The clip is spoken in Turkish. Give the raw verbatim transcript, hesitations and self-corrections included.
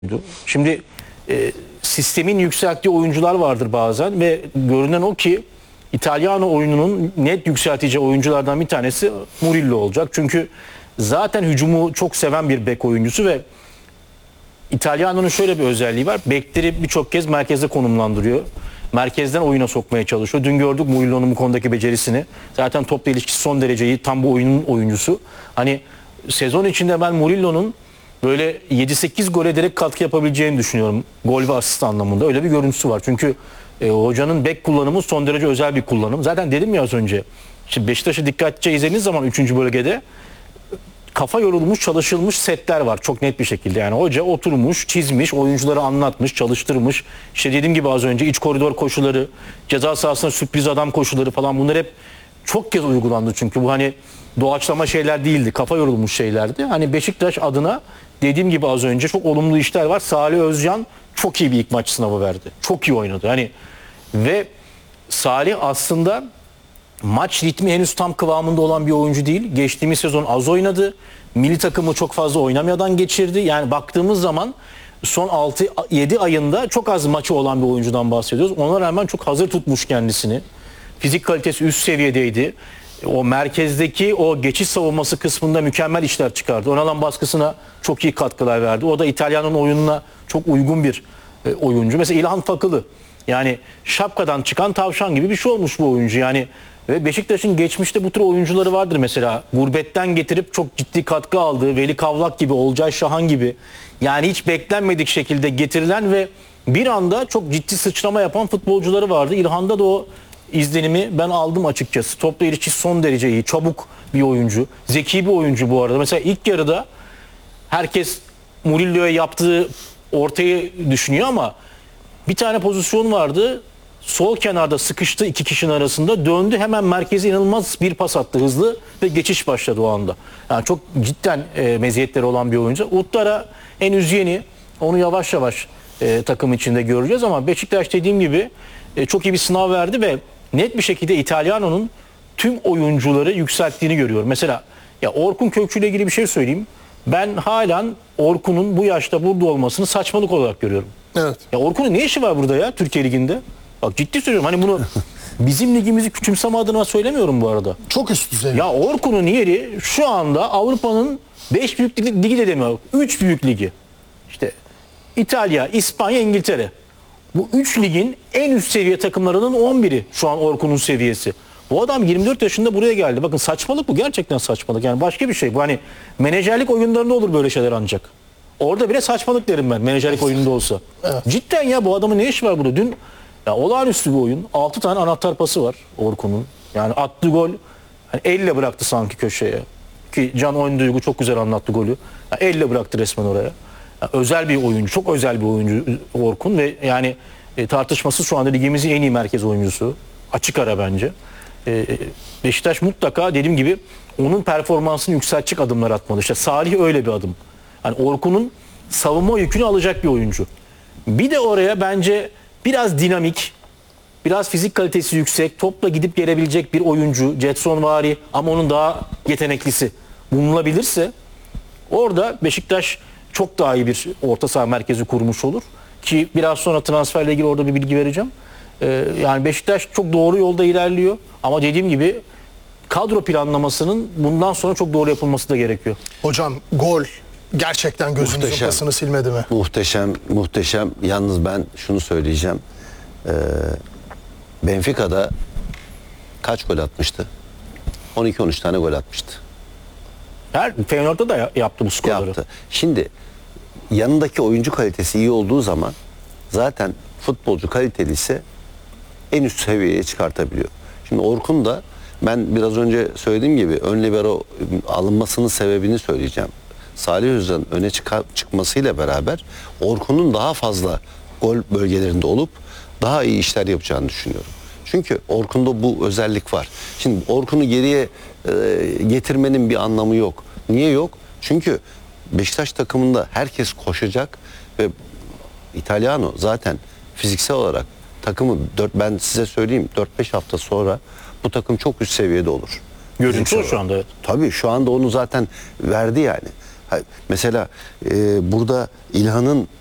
Şimdi e, sistemin yükselttiği oyuncular vardır bazen ve görünen o ki İtalyano oyununun net yükseltici oyunculardan bir tanesi Murillo olacak. Çünkü zaten hücumu çok seven bir bek oyuncusu ve İtalyano'nun şöyle bir özelliği var. Bekleri birçok kez merkezde konumlandırıyor. Merkezden oyuna sokmaya çalışıyor. Dün gördük Murillo'nun bu konudaki becerisini. Zaten topla ilişkisi son derece iyi. Tam bu oyunun oyuncusu. Hani sezon içinde ben Murillo'nun böyle yedi sekiz gole direkt katkı yapabileceğini düşünüyorum. Gol ve asist anlamında. Öyle bir görüntüsü var. Çünkü e, hocanın bek kullanımı son derece özel bir kullanım. Zaten dedim ya az önce. Şimdi Beşiktaş'ı dikkatlice izlediğiniz zaman üçüncü bölgede kafa yorulmuş, çalışılmış setler var çok net bir şekilde. Yani hoca oturmuş, çizmiş, oyuncuları anlatmış, çalıştırmış. İşte dediğim gibi az önce iç koridor koşuları, ceza sahasına sürpriz adam koşuları falan, bunlar hep çok kez uygulandı. Çünkü bu hani doğaçlama şeyler değildi, kafa yorulmuş şeylerdi. Hani Beşiktaş adına dediğim gibi az önce çok olumlu işler var. Salih Özcan çok iyi bir ilk maç sınavı verdi. Çok iyi oynadı. Hani ve Salih aslında maç ritmi henüz tam kıvamında olan bir oyuncu değil. Geçtiğimiz sezon az oynadı. Milli takımı çok fazla oynamadan geçirdi. Yani baktığımız zaman son altı yedi ayında çok az maçı olan bir oyuncudan bahsediyoruz. Ona rağmen çok hazır tutmuş kendisini. Fizik kalitesi üst seviyedeydi. O merkezdeki o geçiş savunması kısmında mükemmel işler çıkardı. Ön alan baskısına çok iyi katkılar verdi. O da İtalya'nın oyununa çok uygun bir e, oyuncu. Mesela İlhan Fakılı. Yani şapkadan çıkan tavşan gibi bir şey olmuş bu oyuncu. Yani ve Beşiktaş'ın geçmişte bu tür oyuncuları vardır mesela. Gurbetten getirip çok ciddi katkı aldığı Veli Kavlak gibi, Olcay Şahan gibi. Yani hiç beklenmedik şekilde getirilen ve bir anda çok ciddi sıçrama yapan futbolcuları vardı. İlhan'da da o izlenimi ben aldım açıkçası. Topla ilişkisi son derece iyi. Çabuk bir oyuncu. Zeki bir oyuncu bu arada. Mesela ilk yarıda herkes Murillo'ya yaptığı ortayı düşünüyor ama bir tane pozisyon vardı. Sol kenarda sıkıştı iki kişinin arasında. Döndü hemen merkeze, inanılmaz bir pas attı hızlı ve geçiş başladı o anda. Yani çok cidden e, meziyetleri olan bir oyuncu. Uttara henüz yeni. Onu yavaş yavaş e, takım içinde göreceğiz ama Beşiktaş dediğim gibi e, çok iyi bir sınav verdi ve net bir şekilde İtalyano'nun tüm oyuncuları yükselttiğini görüyorum. Mesela ya Orkun Kökçü ile ilgili bir şey söyleyeyim. Ben halen Orkun'un bu yaşta burada olmasını saçmalık olarak görüyorum. Evet. Ya Orkun'un ne işi var burada ya Türkiye Ligi'nde? Bak ciddi söylüyorum. Hani bunu bizim ligimizi küçümseme adına söylemiyorum bu arada. Çok üst düzey. Ya Orkun'un yeri şu anda Avrupa'nın beş büyük ligi de demiyor. üç büyük ligi. İşte İtalya, İspanya, İngiltere. Bu üç ligin en üst seviye takımlarının on biri şu an Orkun'un seviyesi. Bu adam yirmi dört yaşında buraya geldi. Bakın saçmalık bu. Gerçekten saçmalık. Yani başka bir şey. Bu hani menajerlik oyunlarında olur böyle şeyler ancak. Orada bile saçmalık derim ben menajerlik oyununda olsa. Evet. Cidden ya bu adamın ne işi var burada? Dün ya olağanüstü bir oyun. altı tane anahtar pası var Orkun'un. Yani attığı gol yani elle bıraktı sanki köşeye. Ki Can Oyunduygu çok güzel anlattı golü. Yani elle bıraktı resmen oraya. Yani özel bir oyuncu, çok özel bir oyuncu Orkun ve yani e, tartışmasız şu anda ligimizin en iyi merkez oyuncusu. Açık ara bence. E, Beşiktaş mutlaka dediğim gibi onun performansını yükseltecek adımlar atmalı. İşte Salih öyle bir adım. Yani Orkun'un savunma yükünü alacak bir oyuncu. Bir de oraya bence biraz dinamik, biraz fizik kalitesi yüksek, topla gidip gelebilecek bir oyuncu, Jetsonvari ama onun daha yeteneklisi bulunabilirse orada Beşiktaş çok daha iyi bir orta saha merkezi kurmuş olur. Ki biraz sonra transferle ilgili orada bir bilgi vereceğim. Ee, yani Beşiktaş çok doğru yolda ilerliyor ama dediğim gibi kadro planlamasının bundan sonra çok doğru yapılması da gerekiyor. Hocam gol gerçekten gözünüzün Muhteşem. pasını silmedi mi? Muhteşem, muhteşem. Yalnız ben şunu söyleyeceğim. Ee, Benfica'da kaç gol atmıştı? on iki on üç tane gol atmıştı. Her Feyenoord'da da yaptı bu skorları. Yaptı. Şimdi yanındaki oyuncu kalitesi iyi olduğu zaman zaten futbolcu kaliteli ise en üst seviyeye çıkartabiliyor. Şimdi Orkun da ben biraz önce söylediğim gibi ön libero alınmasının sebebini söyleyeceğim. Salih Özcan'ın öne çıkar, çıkmasıyla beraber Orkun'un daha fazla gol bölgelerinde olup daha iyi işler yapacağını düşünüyorum. Çünkü Orkun'da bu özellik var. Şimdi Orkun'u geriye e, getirmenin bir anlamı yok. Niye yok? Çünkü Beşiktaş takımında herkes koşacak ve İtalyano zaten fiziksel olarak takımı dört, ben size söyleyeyim dört beş hafta sonra bu takım çok üst seviyede olur. Görüntü o şu anda. Evet. Tabii şu anda onu zaten verdi yani. Mesela e, burada İlhan'ın